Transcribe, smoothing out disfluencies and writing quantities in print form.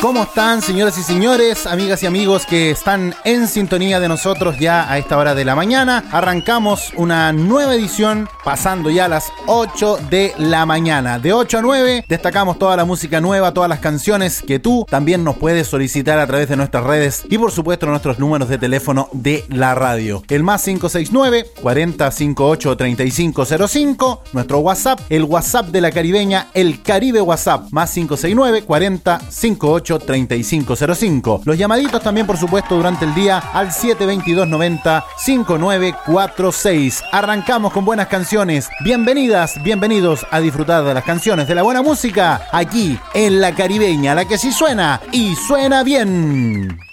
¿Cómo están, señoras y señores, amigas y amigos que están en sintonía de nosotros ya a esta hora de la mañana? Arrancamos una nueva edición, pasando ya a las 8 de la mañana. De 8 a 9 destacamos toda la música nueva, todas las canciones que tú también nos puedes solicitar a través de nuestras redes y por supuesto nuestros números de teléfono de la radio. El más 569-4058-3505, nuestro WhatsApp, el WhatsApp de la Caribeña, el Caribe WhatsApp, más 569-4058-3505. Los llamaditos también, por supuesto, durante el día al 722-90-5946. Arrancamos con buenas canciones. Bienvenidas, bienvenidos a disfrutar de las canciones de la buena música aquí en la Caribeña, la que sí suena y suena bien.